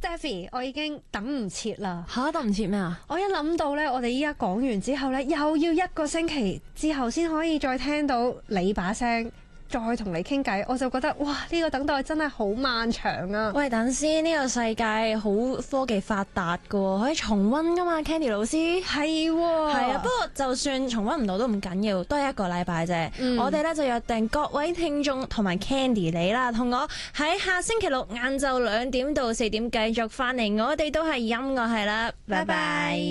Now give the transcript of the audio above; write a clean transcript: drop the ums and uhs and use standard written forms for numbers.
Stephy，我已經等唔切啦。 吓，等唔切咩啊？ 我一諗到呢，我哋依家講完之後呢，又要1個星期之後先可以再聽到你把聲，再同你傾偈，我就覺得哇，呢個等待真係好漫長啊！ 喂，等先，呢個世界好科技發達噶，可以重溫噶嘛 ，Candy 老師。 係喎， 係啊，不過就算重溫唔到都唔緊要，都係1個禮拜啫。我哋咧就約定各位聽眾同埋 Candy 你啦，同我喺下星期六晏晝2點到4點繼續翻嚟，我哋都係音樂係啦，拜拜。